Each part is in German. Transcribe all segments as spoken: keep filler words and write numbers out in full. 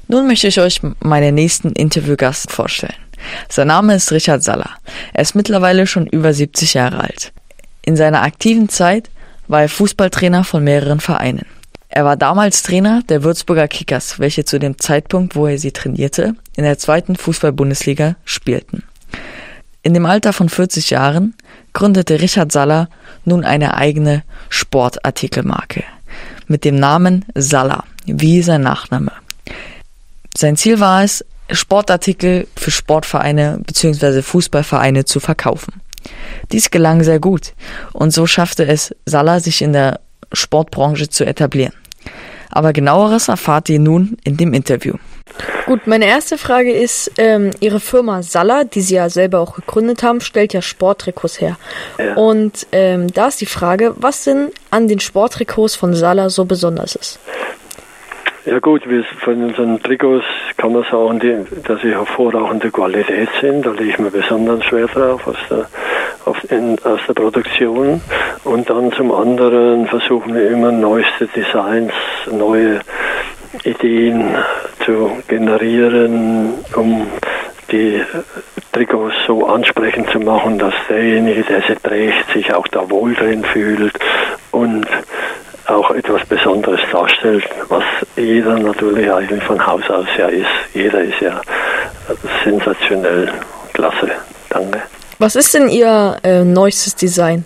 Nun möchte ich euch meinen nächsten Interviewgast vorstellen. Sein Name ist Richard Saller. Er ist mittlerweile schon über siebzig Jahre alt. In seiner aktiven Zeit war er Fußballtrainer von mehreren Vereinen. Er war damals Trainer der Würzburger Kickers, welche zu dem Zeitpunkt, wo er sie trainierte, in der zweiten Fußball-Bundesliga spielten. In dem Alter von vierzig Jahren gründete Richard Saller nun eine eigene Sportartikelmarke mit dem Namen Saller, wie sein Nachname. Sein Ziel war es, Sportartikel für Sportvereine bzw. Fußballvereine zu verkaufen. Dies gelang sehr gut und so schaffte es Saller, sich in der Sportbranche zu etablieren. Aber genaueres erfahrt ihr nun in dem Interview. Gut, meine erste Frage ist, ähm, Ihre Firma Saller, die Sie ja selber auch gegründet haben, stellt ja Sporttrikots her. Ja. Und ähm, da ist die Frage, was denn an den Sporttrikots von Saller so besonders ist? Ja gut, wir, von unseren Trikots kann man sagen, die, dass sie hervorragende Qualität sind. Da lege ich mir besonders schwer drauf aus der, auf, in, aus der Produktion. Und dann zum anderen versuchen wir immer neueste Designs, neue Ideen zu generieren, um die Trikots so ansprechend zu machen, dass derjenige, der sie trägt, sich auch da wohl drin fühlt und auch etwas Besonderes darstellt, was jeder natürlich eigentlich von Haus aus ja ist. Jeder ist ja sensationell klasse. Danke. Was ist denn Ihr äh, neuestes Design?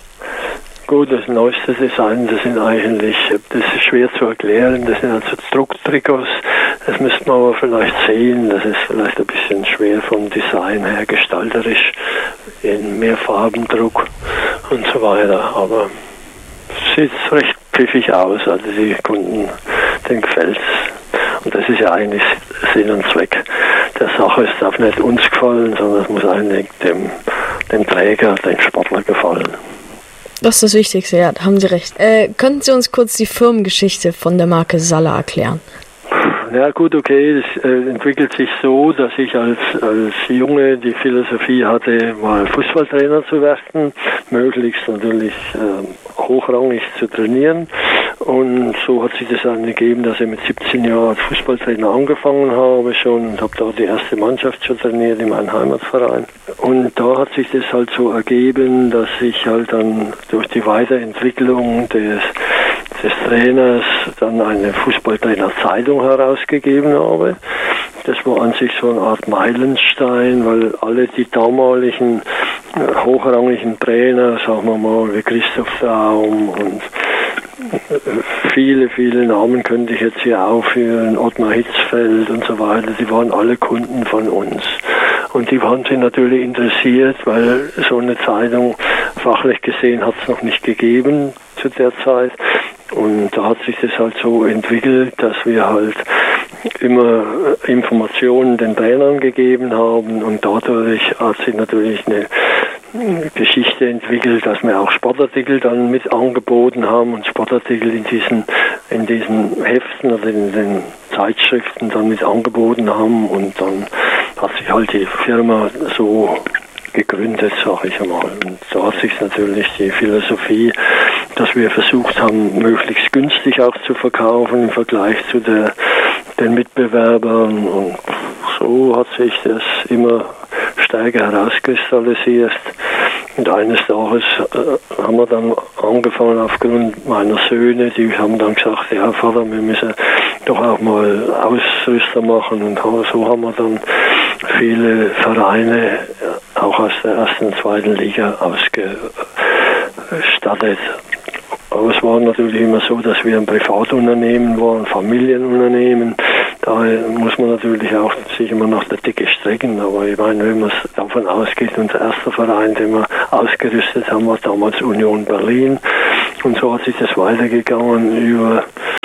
Gut, das neueste Design, das sind eigentlich, das ist schwer zu erklären, das sind also Drucktrikots, das müsste man aber vielleicht sehen, das ist vielleicht ein bisschen schwer vom Design her, gestalterisch, in Mehrfarbendruck und so weiter, aber es sieht recht pfiffig aus, also die Kunden, denen gefällt's. Und das ist ja eigentlich Sinn und Zweck der Sache. Es darf nicht uns gefallen, sondern es muss eigentlich dem, dem Träger, dem Sportler gefallen. Das ist das Wichtigste, ja, da haben Sie recht. Äh, könnten Sie uns kurz die Firmengeschichte von der Marke Saller erklären? Ja gut, okay, es äh, entwickelt sich so, dass ich als, als Junge die Philosophie hatte, mal Fußballtrainer zu werden, möglichst natürlich äh, hochrangig zu trainieren. Und so hat sich das dann gegeben, dass ich mit siebzehn Jahren als Fußballtrainer angefangen habe schon und habe da die erste Mannschaft schon trainiert in meinem Heimatverein. Und da hat sich das halt so ergeben, dass ich halt dann durch die Weiterentwicklung des des Trainers dann eine Fußballtrainer-Zeitung herausgegeben habe. Das war an sich so eine Art Meilenstein, weil alle die damaligen äh, hochrangigen Trainer, sagen wir mal, wie Christoph Daum und äh, viele, viele Namen könnte ich jetzt hier aufführen, Ottmar Hitzfeld und so weiter, die waren alle Kunden von uns. Und die waren sich natürlich interessiert, weil so eine Zeitung fachlich gesehen hat es noch nicht gegeben zu der Zeit. Und da hat sich das halt so entwickelt, dass wir halt immer Informationen den Trainern gegeben haben und dadurch hat sich natürlich eine Geschichte entwickelt, dass wir auch Sportartikel dann mit angeboten haben und Sportartikel in diesen, in diesen Heften oder in den Zeitschriften dann mit angeboten haben und dann hat sich halt die Firma so gegründet, sage ich einmal. Und da hat sich natürlich die Philosophie, dass wir versucht haben, möglichst günstig auch zu verkaufen im Vergleich zu der, den Mitbewerbern. Und so hat sich das immer stärker herauskristallisiert. Und eines Tages äh, haben wir dann angefangen, aufgrund meiner Söhne, die haben dann gesagt, ja Vater, wir müssen doch auch mal Ausrüster machen. Und so haben wir dann viele Vereine auch aus der ersten und zweiten Liga ausgestattet. Aber es war natürlich immer so, dass wir ein Privatunternehmen waren, ein Familienunternehmen. Da muss man natürlich auch sich immer nach der Decke strecken. Aber ich meine, wenn man davon ausgeht, unser erster Verein, den wir ausgerüstet haben, war damals Union Berlin. Und so hat sich das weitergegangen über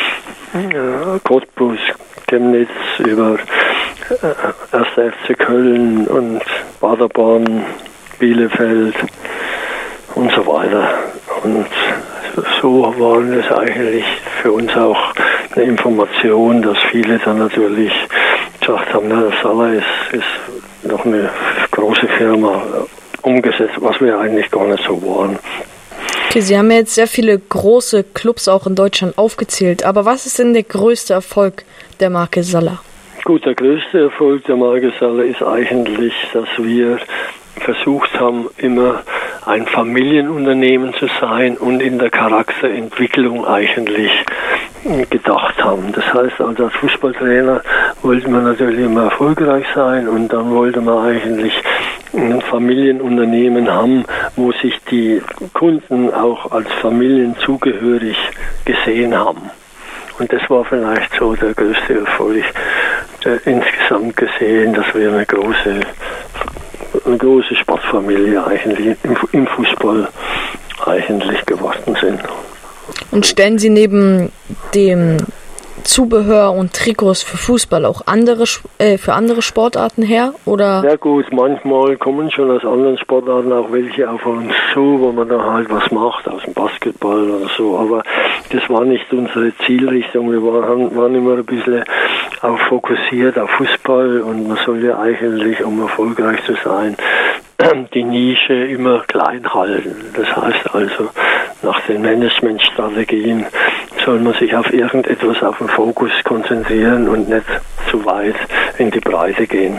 äh, Cottbus, Chemnitz, über äh, erster F C Köln und Paderborn, Bielefeld und so weiter. Und so war es eigentlich für uns auch eine Information, dass viele dann natürlich gesagt haben, na, Saller ist, ist noch eine große Firma, umgesetzt, was wir eigentlich gar nicht so waren. Okay, Sie haben ja jetzt sehr viele große Clubs auch in Deutschland aufgezählt, aber was ist denn der größte Erfolg der Marke Saller? Gut, der größte Erfolg der Marke Salla ist eigentlich, dass wir versucht haben, immer ein Familienunternehmen zu sein und in der Charakterentwicklung eigentlich gedacht haben. Das heißt, also als Fußballtrainer wollte man natürlich immer erfolgreich sein und dann wollte man eigentlich ein Familienunternehmen haben, wo sich die Kunden auch als Familien zugehörig gesehen haben. Und das war vielleicht so der größte Erfolg äh, insgesamt gesehen, dass wir eine große, eine große Sportfamilie eigentlich im, im Fußball eigentlich geworden sind. Und stellen Sie neben dem Zubehör und Trikots für Fußball auch andere äh, für andere Sportarten her, oder? Ja gut, manchmal kommen schon aus anderen Sportarten auch welche auf uns zu, wo man da halt was macht, aus dem Basketball oder so, aber das war nicht unsere Zielrichtung. Wir waren, waren immer ein bisschen auch fokussiert auf Fußball und man soll ja eigentlich, um erfolgreich zu sein, die Nische immer klein halten. Das heißt also, nach den Managementstrategien soll man sich auf irgendetwas, auf den Fokus konzentrieren und nicht zu weit in die Breite gehen.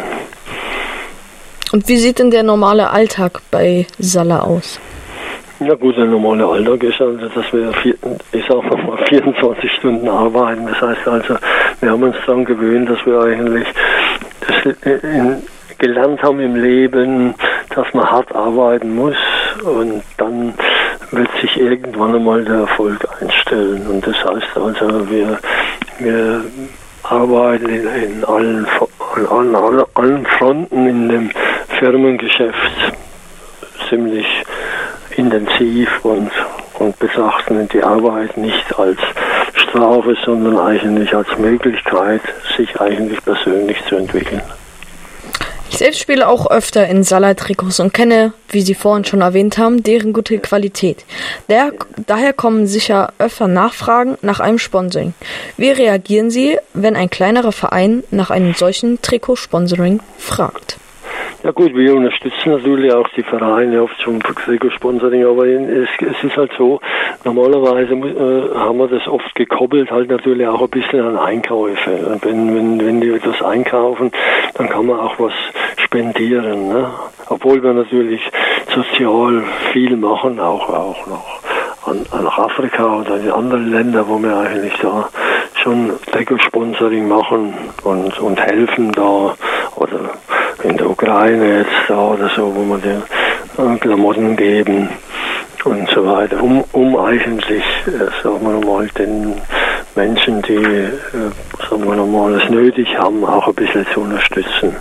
Und wie sieht denn der normale Alltag bei Salla aus? Ja gut, der normale Alltag ist also, dass wir vier, ich sag mal vierundzwanzig Stunden arbeiten. Das heißt also, wir haben uns daran gewöhnt, dass wir eigentlich das in, gelernt haben im Leben, dass man hart arbeiten muss und dann wird sich irgendwann einmal der Erfolg einstellen. Und das heißt also, wir, wir arbeiten in, in allen, an allen, allen Fronten in dem Firmengeschäft ziemlich intensiv und, und betrachten die Arbeit nicht als Strafe, sondern eigentlich als Möglichkeit, sich eigentlich persönlich zu entwickeln. Ich selbst spiele auch öfter in Salla-Trikots und kenne, wie Sie vorhin schon erwähnt haben, deren gute Qualität. Der, daher kommen sicher öfter Nachfragen nach einem Sponsoring. Wie reagieren Sie, wenn ein kleinerer Verein nach einem solchen Trikotsponsoring fragt? Ja gut, wir unterstützen natürlich auch die Vereine oft zum Trikotsponsoring, aber es, es ist halt so, normalerweise äh, haben wir das oft gekoppelt, halt natürlich auch ein bisschen an Einkäufe. Und wenn, wenn, wenn die etwas einkaufen, dann kann man auch was spendieren, ne? Obwohl wir natürlich sozial viel machen, auch, auch noch an, nach Afrika oder in andere Länder, wo wir eigentlich da schon Trikotsponsoring machen und, und helfen da, oder in der Ukraine jetzt da oder so, wo wir den äh, Klamotten geben und so weiter, um, um eigentlich, äh, sagen wir mal, den Menschen, die, äh, sagen wir mal, es nötig haben, auch ein bisschen zu unterstützen.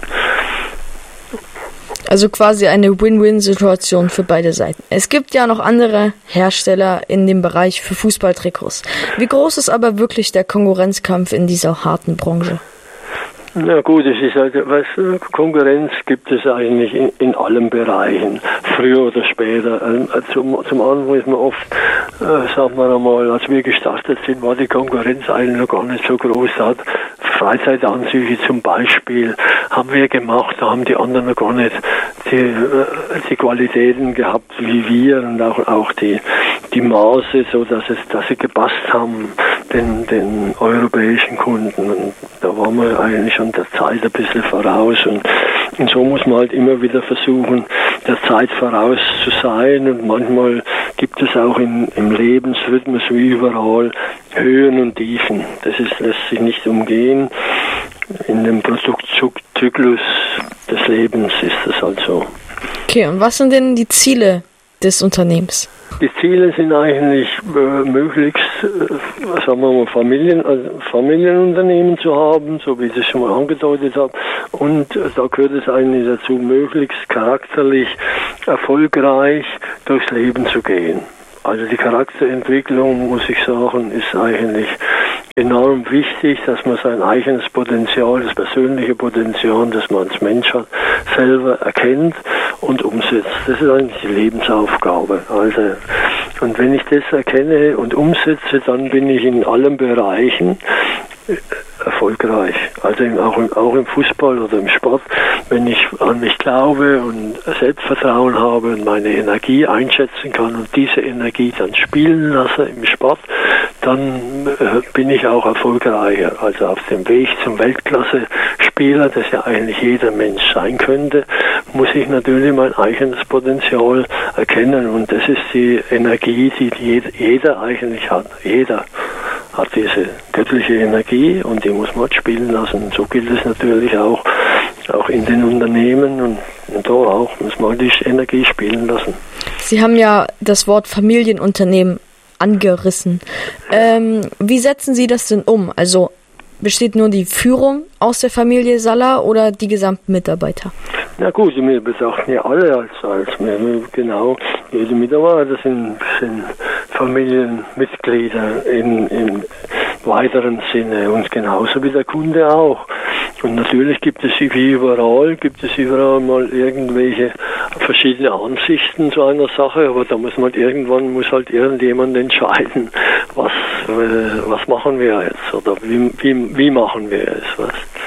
Also quasi eine Win-Win-Situation für beide Seiten. Es gibt ja noch andere Hersteller in dem Bereich für Fußballtrikots. Wie groß ist aber wirklich der Konkurrenzkampf in dieser harten Branche? Na gut, es ist halt, weißt du, Konkurrenz gibt es eigentlich in, in allen Bereichen, früher oder später. Zum, zum Anfang ist man oft, äh, sagen wir einmal, als wir gestartet sind, war die Konkurrenz eigentlich noch gar nicht so groß. Da hat Freizeitanzüge zum Beispiel haben wir gemacht, da haben die anderen noch gar nicht die, die Qualitäten gehabt wie wir und auch, auch die, die Maße, so dass es, dass sie gepasst haben den, den europäischen Kunden. Und da waren wir eigentlich schon der Zeit ein bisschen voraus und, und so muss man halt immer wieder versuchen, der Zeit voraus zu sein und manchmal gibt es auch in, im Lebensrhythmus wie überall Höhen und Tiefen. Das ist, lässt sich nicht umgehen. In dem Produktzyklus des Lebens ist das halt so. Okay, und was sind denn die Ziele des Unternehmens? Die Ziele sind eigentlich äh, möglichst, äh, sagen wir mal, Familien, also Familienunternehmen zu haben, so wie ich das schon mal angedeutet habe. Und äh, da gehört es eigentlich dazu, möglichst charakterlich erfolgreich durchs Leben zu gehen. Also die Charakterentwicklung, muss ich sagen, ist eigentlich enorm wichtig, dass man sein eigenes Potenzial, das persönliche Potenzial, das man als Mensch hat, selber erkennt und umsetzt. Das ist eigentlich die Lebensaufgabe. Also, und wenn ich das erkenne und umsetze, dann bin ich in allen Bereichen erfolgreich. Also auch im, auch im Fußball oder im Sport. Wenn ich an mich glaube und Selbstvertrauen habe und meine Energie einschätzen kann und diese Energie dann spielen lasse im Sport, dann äh, bin ich auch erfolgreicher. Also auf dem Weg zum Weltklasse-Spieler, das ja eigentlich jeder Mensch sein könnte, muss ich natürlich mein eigenes Potenzial erkennen. Und das ist die Energie, die jeder eigentlich hat. Jeder hat diese göttliche Energie und die muss man halt spielen lassen. Und so gilt es natürlich auch, auch in den Unternehmen und, und da auch muss man die Energie spielen lassen. Sie haben ja das Wort Familienunternehmen angerissen. Ähm, wie setzen Sie das denn um? Also besteht nur die Führung aus der Familie Salla oder die gesamten Mitarbeiter? Na gut, wir betrachten ja alle als, als genau, jede Mitarbeiter sind, sind Familienmitglieder in, im weiteren Sinne und genauso wie der Kunde auch. Und natürlich gibt es wie überall, gibt es überall mal irgendwelche verschiedene Ansichten zu einer Sache, aber da muss man halt irgendwann, muss halt irgendjemand entscheiden, was, äh, was machen wir jetzt oder wie, wie, wie machen wir es, was.